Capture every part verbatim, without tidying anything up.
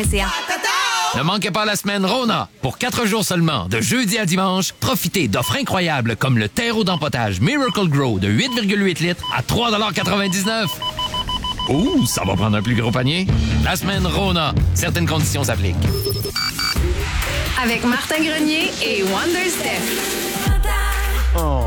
Ne manquez pas la semaine Rona. Pour quatre jours seulement, de jeudi à dimanche, profitez d'offres incroyables comme le terreau d'empotage Miracle Grow de huit virgule huit litres à trois virgule quatre-vingt-dix-neuf. Ouh, ça va prendre un plus gros panier. La semaine Rona. Certaines conditions s'appliquent. Avec Martin Grenier et Wonder Steph. Oh.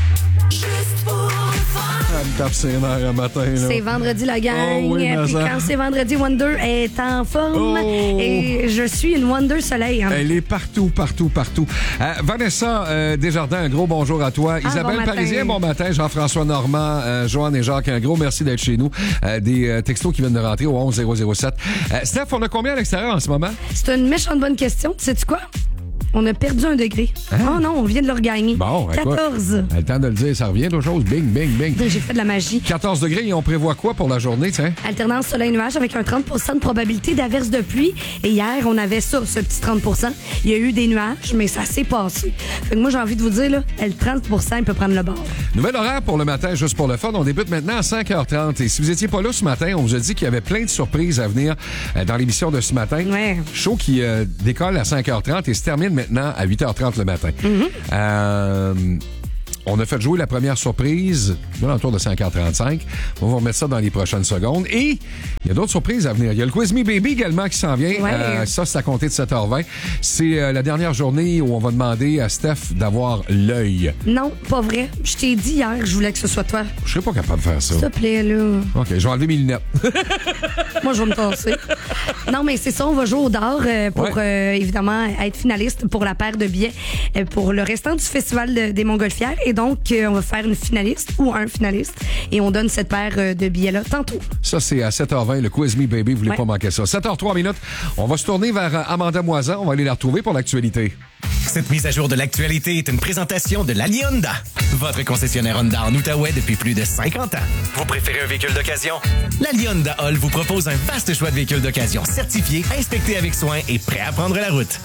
Elle me tape ses nerfs un matin. Là. C'est vendredi, la gang. Oh, oui, Puis ça. quand c'est vendredi, Wonder est en forme. Oh. Et je suis une Wonder Soleil. Hein. Elle est partout, partout, partout. Euh, Vanessa euh, Desjardins, un gros bonjour à toi. Ah, Isabelle bon matin. Parisien, bon matin. Jean-François Normand, euh, Joanne et Jacques, un gros merci d'être chez nous. Euh, des euh, textos qui viennent de rentrer au onze zéro zéro sept. Euh, Steph, on a combien à l'extérieur en ce moment? C'est une méchante bonne question. Sais-tu quoi? On a perdu un degré. Hein? Oh non, on vient de le regagner. Bon, écoute, quatorze. le temps de le dire, ça revient aux choses. Bing, bing, bing. J'ai fait de la magie. quatorze degrés et on prévoit quoi pour la journée, tiens? Alternance soleil-nuage avec un trente pour cent de probabilité d'averse de pluie. Et hier, on avait ça, ce petit trente pour cent. Il y a eu des nuages, mais ça s'est passé. Fait que moi, j'ai envie de vous dire, là, le trente pour cent, il peut prendre le bord. Nouvel horaire pour le matin, juste pour le fun. On débute maintenant à cinq heures trente. Et si vous étiez pas là ce matin, on vous a dit qu'il y avait plein de surprises à venir euh, dans l'émission de ce matin. Ouais. Show qui euh, décolle à cinq heures trente et se termine maintenant à huit heures trente le matin. Mm-hmm. Euh... On a fait jouer la première surprise dans l'entour de cinq heures trente-cinq. On va vous remettre ça dans les prochaines secondes. Et il y a d'autres surprises à venir. Il y a le Quiz Me Baby également qui s'en vient. Ouais. Euh, ça, c'est à compter de sept heures vingt. C'est euh, la dernière journée où on va demander à Steph d'avoir l'œil. Non, pas vrai. Je t'ai dit hier, je voulais que ce soit toi. Je serais pas capable de faire ça. S'il te plaît, là. OK, je vais enlever mes lunettes. Moi, je vais me tasser. Non, mais c'est ça, on va jouer au d'or euh, pour, Ouais. euh, évidemment, être finaliste pour la paire de billets euh, pour le restant du Festival de- des Montgolfières. Et donc, euh, on va faire une finaliste ou un finaliste et on donne cette paire euh, de billets-là tantôt. Ça, c'est à sept heures vingt, le Quiz Me Baby. Vous voulez Ouais. pas manquer ça. sept heures trois minutes. On va se tourner vers euh, Amanda Moisan. On va aller la retrouver pour l'actualité. Cette mise à jour de l'actualité est une présentation de l'Ali Honda, votre concessionnaire Honda en Outaouais depuis plus de cinquante ans. Vous préférez un véhicule d'occasion? L'Ali Honda Hall vous propose un vaste choix de véhicules d'occasion certifiés, inspectés avec soin et prêts à prendre la route.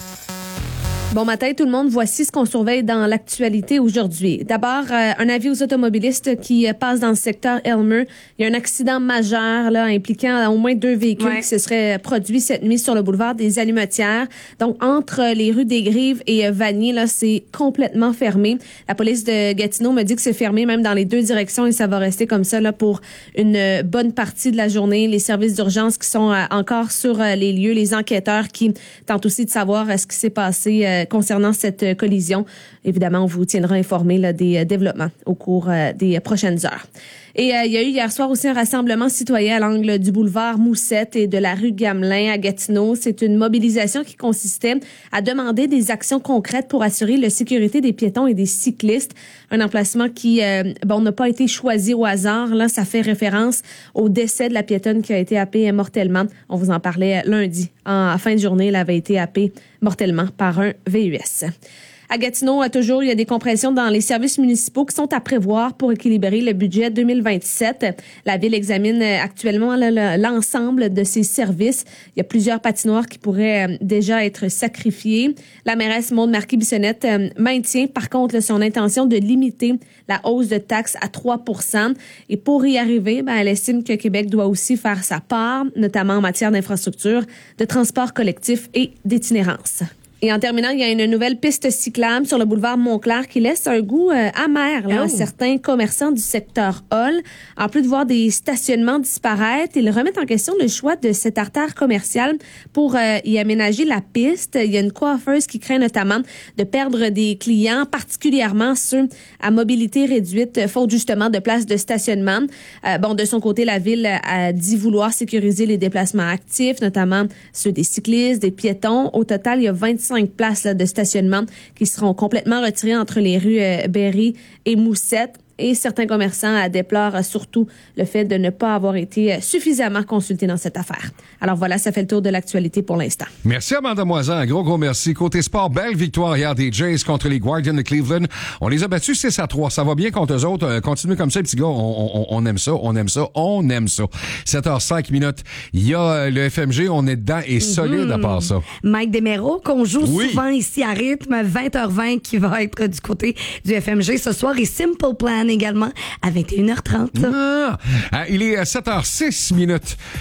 Bon matin tout le monde, voici ce qu'on surveille dans l'actualité aujourd'hui. D'abord, euh, un avis aux automobilistes qui euh, passent dans le secteur Elmer. Il y a un accident majeur là impliquant au moins deux véhicules Ouais. qui se seraient produits cette nuit sur le boulevard des Allumetières. Donc entre les rues des Grives et euh, Vanier, là, c'est complètement fermé. La police de Gatineau me dit que c'est fermé même dans les deux directions et ça va rester comme ça là pour une euh, bonne partie de la journée. Les services d'urgence qui sont euh, encore sur euh, les lieux, les enquêteurs qui tentent aussi de savoir euh, ce qui s'est passé euh, concernant cette euh, collision. Évidemment, on vous tiendra informé là, des euh, développements au cours euh, des prochaines heures. Et euh, il y a eu hier soir aussi un rassemblement citoyen à l'angle du boulevard Moussette et de la rue Gamelin à Gatineau. C'est une mobilisation qui consistait à demander des actions concrètes pour assurer la sécurité des piétons et des cyclistes. Un emplacement qui euh, bon n'a pas été choisi au hasard. Là, ça fait référence au décès de la piétonne qui a été happée mortellement. On vous en parlait lundi. En fin de journée, elle avait été happée mortellement par un V U S. À Gatineau, toujours, il y a des compressions dans les services municipaux qui sont à prévoir pour équilibrer le budget deux mille vingt-sept. La Ville examine actuellement l'ensemble de ces services. Il y a plusieurs patinoires qui pourraient déjà être sacrifiées. La mairesse Maude Marquis-Bissonnette maintient par contre son intention de limiter la hausse de taxes à trois pour cent. Et pour y arriver, ben, elle estime que Québec doit aussi faire sa part, notamment en matière d'infrastructure, de transport collectif et d'itinérance. Et en terminant, il y a une nouvelle piste cyclable sur le boulevard Montclair qui laisse un goût euh, amer là, Oh. à certains commerçants du secteur Hall. En plus de voir des stationnements disparaître, ils remettent en question le choix de cette artère commerciale pour euh, y aménager la piste. Il y a une coiffeuse qui craint notamment de perdre des clients, particulièrement ceux à mobilité réduite, faute justement de places de stationnement. Euh, bon, de son côté, la Ville a dit vouloir sécuriser les déplacements actifs, notamment ceux des cyclistes, des piétons. Au total, il y a vingt-cinq places là, de stationnement qui seront complètement retirées entre les rues euh, Berry et Moussette. Et certains commerçants euh, déplorent euh, surtout le fait de ne pas avoir été euh, suffisamment consultés dans cette affaire. Alors voilà, ça fait le tour de l'actualité pour l'instant. Merci Amanda Moisan. Un gros, gros merci. Côté sport, belle victoire hier des Jays contre les Guardians de Cleveland. On les a battus six à trois. Ça va bien contre eux autres. Euh, continuez comme ça, les petits gars. On, on, on aime ça, on aime ça, on aime ça. sept heures cinq minutes. Il y a euh, le F M G. On est dedans et solide à part ça. Mike Desméraud, qu'on joue Oui. souvent ici à rythme, vingt heures vingt qui va être du côté du F M G ce soir et Simple Plan également à vingt et une heures trente. Ah, ah, il est à sept heures six minutes.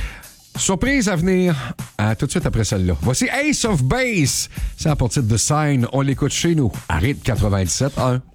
Surprise à venir, à tout de suite après celle-là. Voici Ace of Base. C'est à partir de Sign. On l'écoute chez nous à rythme quatre-vingt-dix-sept un.